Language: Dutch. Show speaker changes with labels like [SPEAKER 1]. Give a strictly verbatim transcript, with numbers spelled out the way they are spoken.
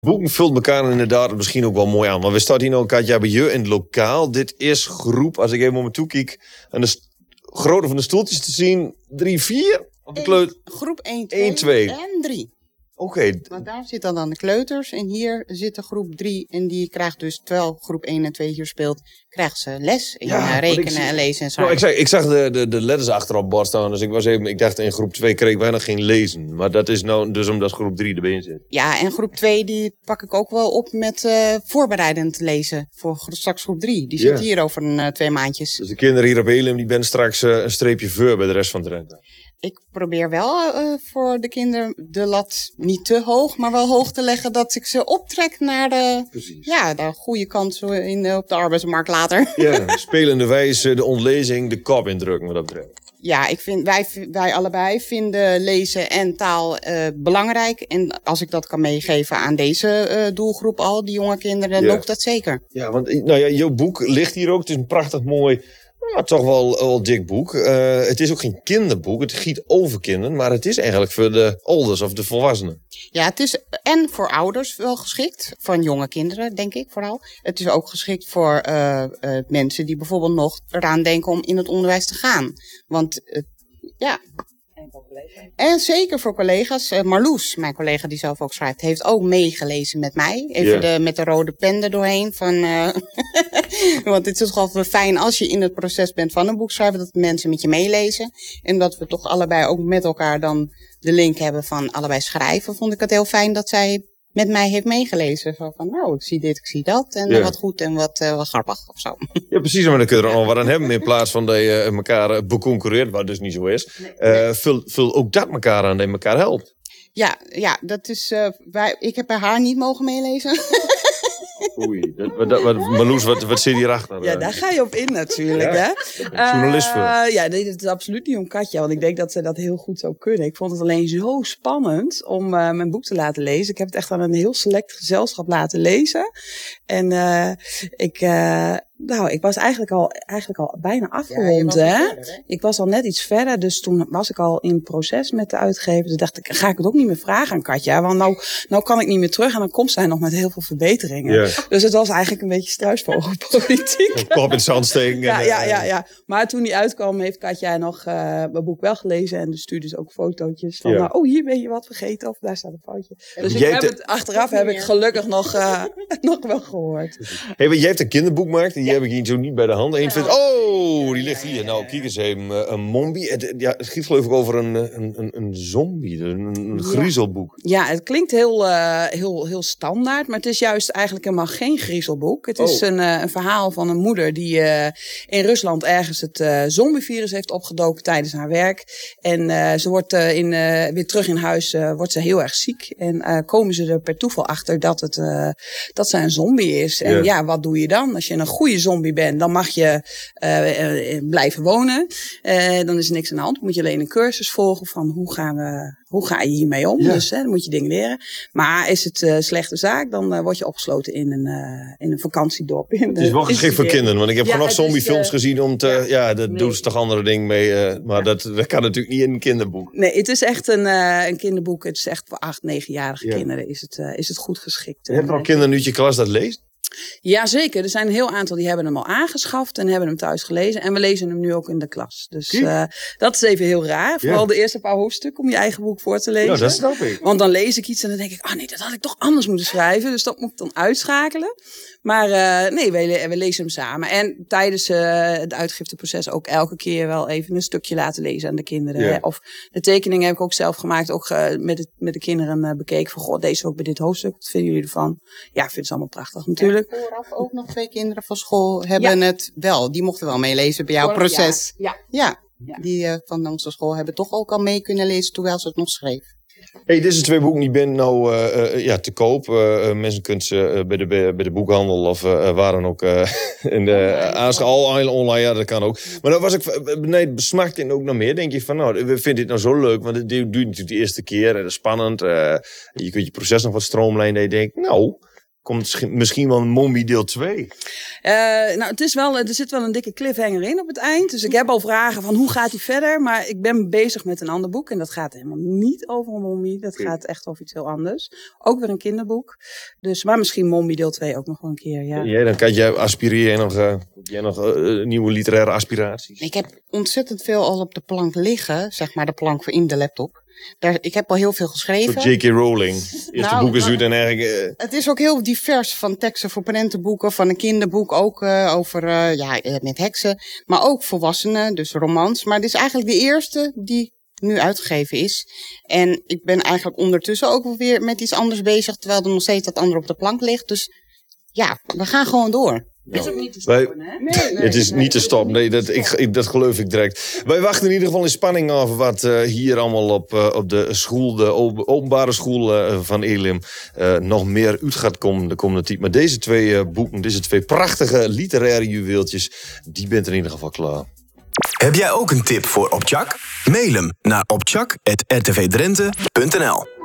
[SPEAKER 1] Boeken vult elkaar inderdaad misschien ook wel mooi aan. Maar we staan hier nou, Katja, bij je in het lokaal. Dit is groep, als ik even om me toe kijk, en de st- grootte van de stoeltjes te zien, drie, vier? Op de kleut...
[SPEAKER 2] Groep één,
[SPEAKER 1] één, twee
[SPEAKER 2] en drie.
[SPEAKER 1] Oké. Okay.
[SPEAKER 2] Want daar zitten dan de kleuters en hier zit de groep drie. En die krijgt dus, terwijl groep één en twee hier speelt, krijgt ze les in ja, rekenen zie... en lezen en schrijven.
[SPEAKER 1] Nou, ik, zag, ik zag de, de, de letters achter op bord staan, dus ik, was even, ik dacht in groep twee kreeg ik bijna geen lezen. Maar dat is nou dus omdat groep drie erbij in zit.
[SPEAKER 2] Ja, en groep twee die pak ik ook wel op met uh, voorbereidend lezen voor straks groep drie. Die zit ja. hier over een, uh, twee maandjes.
[SPEAKER 1] Dus de kinderen hier op Elim, die ben straks uh, een streepje voor bij de rest van Drenthe.
[SPEAKER 2] Ik probeer wel uh, voor de kinderen de lat niet te hoog, maar wel hoog te leggen dat ik ze optrek naar de, ja, de goede kant in de, op de arbeidsmarkt later.
[SPEAKER 1] Ja, spelende wijze de ontlezing, de kop indrukken wat dat betreft.
[SPEAKER 2] Ja, ik vind, wij, wij allebei vinden lezen en taal uh, belangrijk. En als ik dat kan meegeven aan deze uh, doelgroep al, die jonge kinderen, ja. loopt dat zeker.
[SPEAKER 1] Ja, want nou ja, jouw boek ligt hier ook. Het is een prachtig mooi... Ja, toch wel, wel dik boek. Uh, het is ook geen kinderboek. Het giet over kinderen. Maar het is eigenlijk voor de ouders of de volwassenen.
[SPEAKER 2] Ja, het is en voor ouders wel geschikt. Van jonge kinderen, denk ik vooral. Het is ook geschikt voor uh, uh, mensen die bijvoorbeeld nog eraan denken om in het onderwijs te gaan. Want uh, ja... En zeker voor collega's. Uh, Marloes, mijn collega die zelf ook schrijft, heeft ook meegelezen met mij. Even yeah. de, met de rode pen er doorheen. Van, uh, want het is toch wel fijn als je in het proces bent van een boek schrijven, dat mensen met je meelezen. En dat we toch allebei ook met elkaar dan de link hebben van allebei schrijven. Vond ik het heel fijn dat zij met mij heeft meegelezen. Van, van nou, ik zie dit, ik zie dat. En ja. wat goed en wat, uh, wat grappig of zo.
[SPEAKER 1] Ja, precies. Maar dan kun je er allemaal wat aan hebben. In plaats van dat je uh, elkaar uh, beconcurreert, wat dus niet zo is. Nee, nee. Uh, vul, vul ook dat elkaar aan, dat je elkaar helpt.
[SPEAKER 2] Ja, ja, dat is... Uh, wij, ik heb bij haar niet mogen meelezen.
[SPEAKER 1] Oei, dat, dat, wat, Marloes, wat, wat zit hierachter?
[SPEAKER 3] Ja, daar ga je op in natuurlijk, ja. hè?
[SPEAKER 1] Journalist voor. Uh,
[SPEAKER 3] ja, nee, dat is absoluut niet om Katja, want ik denk dat ze dat heel goed zou kunnen. Ik vond het alleen zo spannend om uh, mijn boek te laten lezen. Ik heb het echt aan een heel select gezelschap laten lezen. En uh, ik... Uh, Nou, ik was eigenlijk al, eigenlijk al bijna afgerond, ja, hè? Verder, hè? Ik was al net iets verder, dus toen was ik al in proces met de uitgever. Dus dacht ik, ga ik het ook niet meer vragen aan Katja, want nou, nou kan ik niet meer terug en dan komt zij nog met heel veel verbeteringen. Ja. Dus het was eigenlijk een beetje struisvogelpolitiek.
[SPEAKER 1] Kop in het zand steken.
[SPEAKER 3] Ja, ja, ja, ja. Maar toen die uitkwam, heeft Katja nog uh, mijn boek wel gelezen en dus stuurde ze ook fotootjes van, ja. nou, oh, hier ben je wat vergeten of daar staat een foutje. Dus ik heb het, achteraf heb ik gelukkig nog, uh, nog wel gehoord.
[SPEAKER 1] Hey, maar jij hebt een kinderboek gemaakt en die heb ik hier zo niet bij de hand. En je vindt, oh, die ligt hier. Nou, kijk eens even. Een Mombi. Het, ja, het schiet geloof ik over een, een, een, een zombie. Een, een griezelboek.
[SPEAKER 3] Ja, het klinkt heel, uh, heel, heel standaard. Maar het is juist eigenlijk helemaal geen griezelboek. Het is oh. een, uh, een verhaal van een moeder die uh, in Rusland ergens het uh, zombievirus heeft opgedoken tijdens haar werk. En uh, ze wordt uh, in, uh, weer terug in huis, uh, wordt ze heel erg ziek. En uh, komen ze er per toeval achter dat, het, uh, dat ze een zombie is. En yeah. ja, wat doe je dan? Als je een goede zombie bent, dan mag je uh, uh, blijven wonen. Uh, dan is er niks aan de hand. Moet je alleen een cursus volgen van hoe gaan we, hoe ga je hiermee om? Ja. Dus hè, dan moet je dingen leren. Maar is het uh, slechte zaak, dan uh, word je opgesloten in een, uh, in een vakantiedorp. In
[SPEAKER 1] het is wel geschikt voor kinderen, want ik heb ja, genoeg zombiefilms uh, gezien om te, ja, ja daar nee. doen ze toch andere dingen mee. Uh, maar ja. dat, dat kan natuurlijk niet in een kinderboek.
[SPEAKER 3] Nee, het is echt een, uh, een kinderboek. Het is echt voor acht, negenjarige ja. kinderen is het, uh, is het goed geschikt.
[SPEAKER 1] Je hebt er al kinderen uit je klas dat leest?
[SPEAKER 3] Jazeker, er zijn een heel aantal die hebben hem al aangeschaft en hebben hem thuis gelezen. En we lezen hem nu ook in de klas. Dus uh, dat is even heel raar. Vooral ja. de eerste paar hoofdstukken om je eigen boek voor te lezen.
[SPEAKER 1] Ja, dat snap ik.
[SPEAKER 3] Want dan lees ik iets en dan denk ik, oh nee, dat had ik toch anders moeten schrijven. Dus dat moet ik dan uitschakelen. Maar uh, nee, we, we lezen hem samen. En tijdens uh, het uitgifteproces ook elke keer wel even een stukje laten lezen aan de kinderen. Ja. Of de tekeningen heb ik ook zelf gemaakt. Ook uh, met, het, met de kinderen uh, bekeken van, goh, deze ook bij dit hoofdstuk. Wat vinden jullie ervan? Ja, ik vind het allemaal prachtig natuurlijk.
[SPEAKER 2] En vooraf ook nog twee kinderen van school hebben ja. het wel. Die mochten wel meelezen bij jouw Voor, proces.
[SPEAKER 3] Ja.
[SPEAKER 2] Ja. ja. Die uh, van onze school hebben toch ook al mee kunnen lezen terwijl ze het nog schreef.
[SPEAKER 1] Hey, deze twee boeken die ben nou uh, uh, ja, te koop. Uh, mensen kunnen ze uh, bij, de, bij de boekhandel of uh, waar dan ook uh, in de aanschaf. Al online, ja, dat kan ook. Maar dan was ik nee, besmakt in ook nog meer. Denk je van, nou, we vinden dit nou zo leuk, want het duurt natuurlijk de eerste keer en dat is spannend. Uh, je kunt je proces nog wat stroomlijnen. En je denkt, nou, Komt misschien wel een Mombi deel twee?
[SPEAKER 3] Uh, nou, het is wel, er zit wel een dikke cliffhanger in op het eind. Dus ik heb al vragen van hoe gaat hij verder. Maar ik ben bezig met een ander boek. En dat gaat helemaal niet over een Mombi. Dat gaat echt over iets heel anders. Ook weer een kinderboek. Dus, maar misschien Mombi deel twee ook nog wel een keer. Ja,
[SPEAKER 1] ja dan kan jij aspireren nog, uh, jij nog uh, nieuwe literaire aspiraties.
[SPEAKER 2] Ik heb ontzettend veel al op de plank liggen. Zeg maar de plank voor in de laptop. Daar, ik heb al heel veel geschreven.
[SPEAKER 1] J K Rowling. Eerste nou, boek is uit en eigenlijk... Uh...
[SPEAKER 2] Het is ook heel divers. Van teksten voor prentenboeken. Van een kinderboek ook uh, over uh, ja, met heksen. Maar ook volwassenen. Dus romans. Maar het is eigenlijk de eerste die nu uitgegeven is. En ik ben eigenlijk ondertussen ook wel weer met iets anders bezig. Terwijl er nog steeds dat andere op de plank ligt. Dus ja, we gaan gewoon door.
[SPEAKER 3] Het is ook niet te stoppen, hè?
[SPEAKER 1] Nee, nee, het is niet te stoppen. Nee, dat, ik, ik, dat geloof ik direct. Wij wachten in ieder geval in spanning af wat uh, hier allemaal op, uh, op de school, de openbare school uh, van Elim uh, nog meer uit gaat komen de komende tijd. Maar deze twee uh, boeken, deze twee prachtige literaire juweeltjes, die bent er in ieder geval klaar.
[SPEAKER 4] Heb jij ook een tip voor Opchak? Mail hem naar opchak apenstaartje r t v drenthe punt n l.